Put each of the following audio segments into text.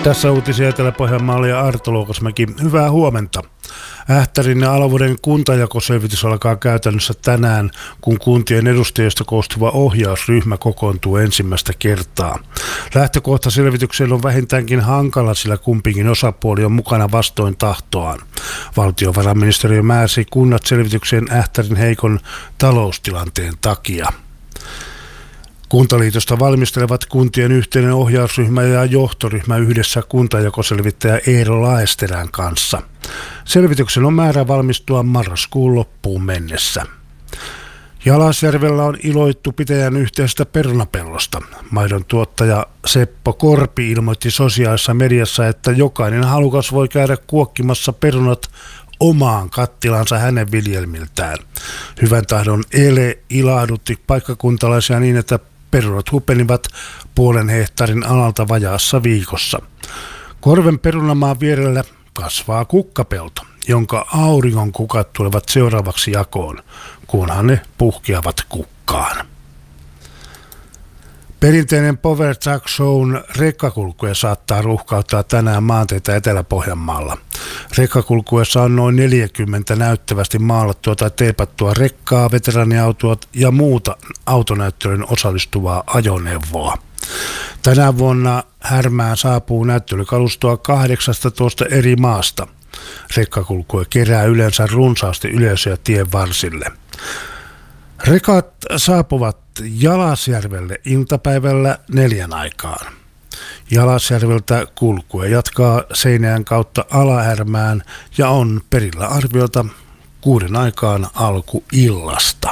Tässä uutisia Etelä-Pohjanmaalle ja Arto Luokasmäki. Hyvää huomenta. Ähtärin ja Alavuuden kuntajakoselvitys alkaa käytännössä tänään, kun kuntien edustajista koostuva ohjausryhmä kokoontuu ensimmäistä kertaa. Lähtökohta selvitykseen on vähintäänkin hankala, sillä kumpikin osapuoli on mukana vastoin tahtoaan. Valtiovarainministeriö määräsi kunnat selvitykseen Ähtärin heikon taloustilanteen takia. Kuntaliitosta valmistelevat kuntien yhteinen ohjausryhmä ja johtoryhmä yhdessä kuntajakoselvittäjä Eero Laesterän kanssa. Selvityksen on määrä valmistua marraskuun loppuun mennessä. Jalasjärvellä on iloittu pitäjän yhteisestä perunapellosta. Maidon tuottaja Seppo Korpi ilmoitti sosiaalisessa mediassa, että jokainen halukas voi käydä kuokkimassa perunat omaan kattilansa hänen viljelmiltään. Hyvän tahdon ele ilahdutti paikkakuntalaisia niin, että perunat hupenivat 0,5 hehtaarin alalta vajaassa viikossa. Korven perunamaan vierellä kasvaa kukkapelto, jonka auringon kukat tulevat seuraavaksi jakoon, kunhan ne puhkeavat kukkaan. Perinteinen Power Truck Shown rekkakulkue saattaa ruuhkauttaa tänään maanteita Etelä-Pohjanmaalla. Rekkakulkuessa on noin 40 näyttävästi maalattua tai teepattua rekkaa, veteraaniautoa ja muuta autonäyttelyyn osallistuvaa ajoneuvoa. Tänä vuonna Härmään saapuu näyttelykalustoa 18 eri maasta. Rekkakulkue kerää yleensä runsaasti yleisöä tien varsille. Rekat saapuvat Jalasjärvelle iltapäivällä 4 aikaan. Jalasjärveltä kulkue jatkaa Seinäjän kautta Ala-Härmään ja on perillä arviolta 6 aikaan alkuillasta.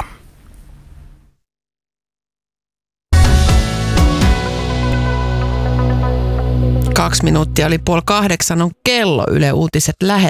Kaksi minuuttia oli 7:30 on kello. Yle Uutiset lähellä.